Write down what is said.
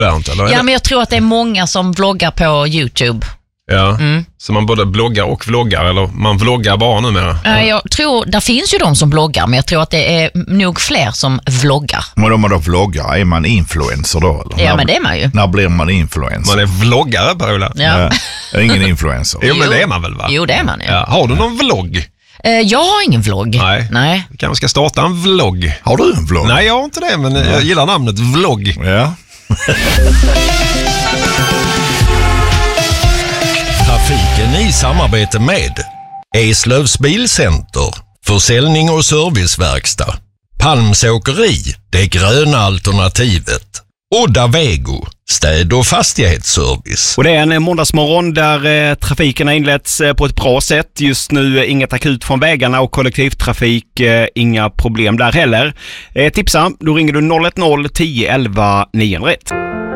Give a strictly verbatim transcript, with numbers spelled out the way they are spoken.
Bernt, eller? Ja, men jag tror att det är många som vloggar på YouTube. Ja, mm. så man både bloggar och vloggar, eller man vloggar bara numera. Ja. Jag tror, där finns ju de som bloggar, men jag tror att det är nog fler som vloggar. Men om man då vloggar, är man influencer då? Eller? Ja, när, men det är man ju. När blir man influencer? Man är vloggare, Per-Ola. Ja. Äh, ingen influencer. Jo, men det är man väl, va? Jo, det är man ju. Ja. Har du någon vlogg? Eh, jag har ingen vlogg. Nej. Nej. Vi kanske ska starta en vlogg. Har du en vlogg? Nej, jag har inte det, men ja. jag gillar namnet vlogg. Ja. Trafiken i samarbete med Eslövs Bilcenter, försäljning och serviceverkstad, Palms åkeri, det gröna alternativet, Odda Vego, städ- och fastighetsservice. Och det är en måndagsmorgon där eh, trafiken har inletts eh, på ett bra sätt. Just nu eh, inget akut från vägarna och kollektivtrafik, eh, inga problem där heller. Eh, tipsa, då ringer du noll ett noll tio elva nio ett.